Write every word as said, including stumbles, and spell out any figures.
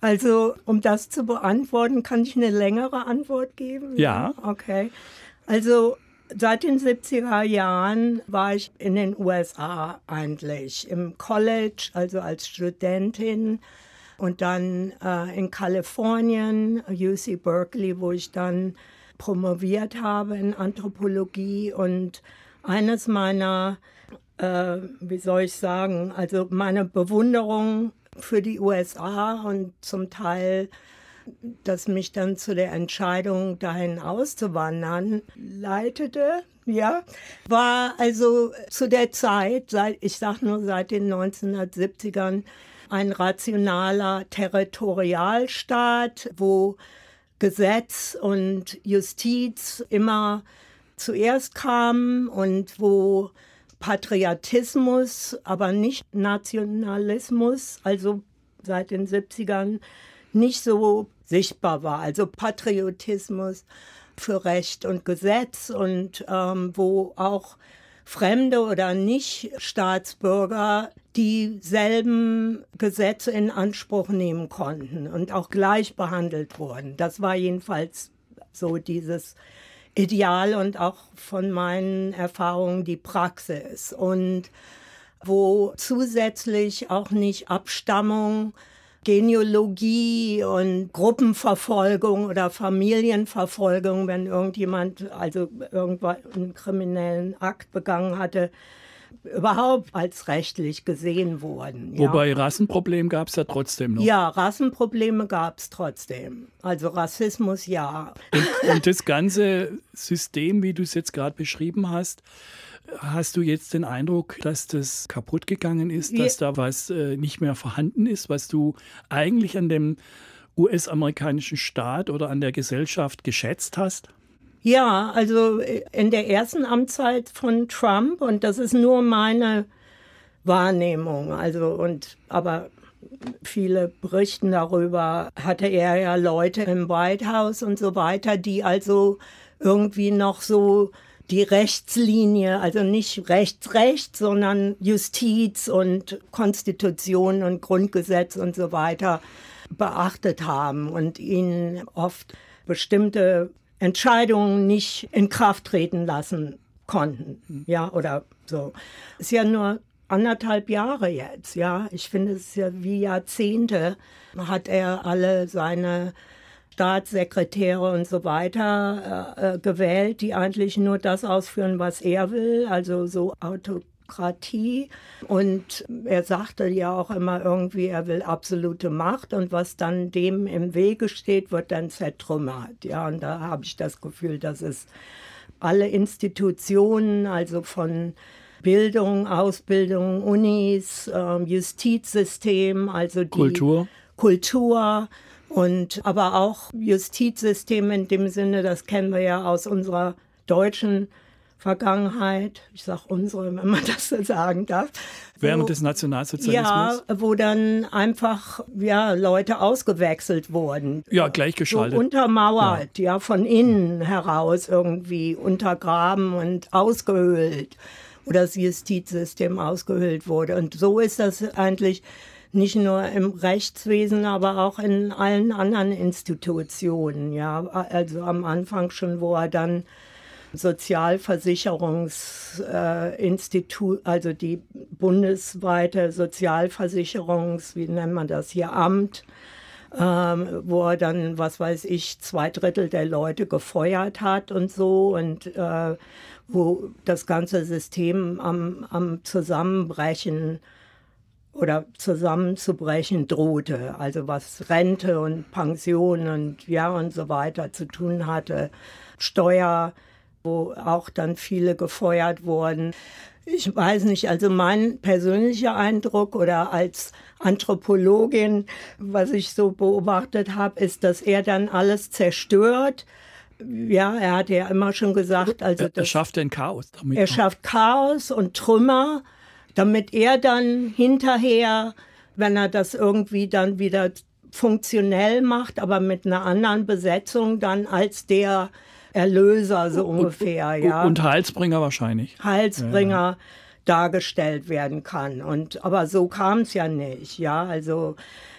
Also, um das zu beantworten, kann ich eine längere Antwort geben? Ja. Okay. Also, seit den siebziger Jahren war ich in den U S A eigentlich, im College, also als Studentin und dann äh, in Kalifornien, U C Berkeley, wo ich dann promoviert habe in Anthropologie. Und eines meiner, äh, wie soll ich sagen, also meine Bewunderung für die U S A und zum Teil, das mich dann zu der Entscheidung, dahin auszuwandern, leitete, ja, war also zu der Zeit, seit, ich sage nur seit den neunzehnhundertsiebzigern, ein rationaler Territorialstaat, wo Gesetz und Justiz immer zuerst kamen und wo Patriotismus, aber nicht Nationalismus, also seit den siebzigern nicht so sichtbar war. Also Patriotismus für Recht und Gesetz und ähm, wo auch Fremde oder Nicht-Staatsbürger dieselben Gesetze in Anspruch nehmen konnten und auch gleich behandelt wurden. Das war jedenfalls so dieses Ideal und auch von meinen Erfahrungen die Praxis. Und wo zusätzlich auch nicht Abstammung, Genealogie und Gruppenverfolgung oder Familienverfolgung, wenn irgendjemand also irgendwann einen kriminellen Akt begangen hatte, überhaupt als rechtlich gesehen wurden. Ja. Wobei Rassenproblem gab es ja trotzdem noch. Ja, Rassenprobleme gab es trotzdem. Also Rassismus, ja. Und, und das ganze System, wie du es jetzt gerade beschrieben hast, hast du jetzt den Eindruck, dass das kaputt gegangen ist, dass da was äh, nicht mehr vorhanden ist, was du eigentlich an dem U S-amerikanischen Staat oder an der Gesellschaft geschätzt hast? Ja, also in der ersten Amtszeit von Trump, und das ist nur meine Wahrnehmung, also und aber viele berichten darüber, hatte er ja Leute im White House und so weiter, die also irgendwie noch so die Rechtslinie, also nicht Rechts-Rechts, sondern Justiz und Konstitution und Grundgesetz und so weiter beachtet haben und ihnen oft bestimmte Entscheidungen nicht in Kraft treten lassen konnten, ja, oder so. Ist ja nur anderthalb Jahre jetzt, ja. Ich finde, es ist ja wie Jahrzehnte hat er alle seine Staatssekretäre und so weiter äh, gewählt, die eigentlich nur das ausführen, was er will, also so Autokratie. Und er sagte ja auch immer irgendwie, er will absolute Macht und was dann dem im Wege steht, wird dann zertrümmert. Ja, und da habe ich das Gefühl, dass es alle Institutionen, also von Bildung, Ausbildung, Unis, äh, Justizsystem, also die Kultur, Kultur und aber auch Justizsystem in dem Sinne, das kennen wir ja aus unserer deutschen Vergangenheit. Ich sage unsere, wenn man das so sagen darf. Während wo, des Nationalsozialismus? Ja, wo dann einfach ja, Leute ausgewechselt wurden. Ja, gleichgeschaltet. So untermauert, ja. ja, von innen heraus irgendwie untergraben und ausgehöhlt. Oder das Justizsystem ausgehöhlt wurde. Und so ist das eigentlich nicht nur im Rechtswesen, aber auch in allen anderen Institutionen. Ja, also am Anfang schon, wo er dann Sozialversicherungsinstitut, äh, also die bundesweite Sozialversicherungs, wie nennt man das hier, Amt, ähm, wo er dann, was weiß ich, zwei Drittel der Leute gefeuert hat und so und äh, wo das ganze System am, am Zusammenbrechen oder zusammenzubrechen drohte, also was Rente und Pension und ja und so weiter zu tun hatte, Steuer, wo auch dann viele gefeuert wurden. Ich weiß nicht, also mein persönlicher Eindruck oder als Anthropologin, was ich so beobachtet habe, ist, dass er dann alles zerstört. Ja, er hat ja immer schon gesagt, also er, er schafft ein Chaos damit. Er schafft Chaos und Trümmer, damit er dann hinterher, wenn er das irgendwie dann wieder funktionell macht, aber mit einer anderen Besetzung dann als der Erlöser so ungefähr, und, ja. Und Heilsbringer wahrscheinlich. Heilsbringer ja. dargestellt werden kann. Und aber so kam es ja nicht, ja. Also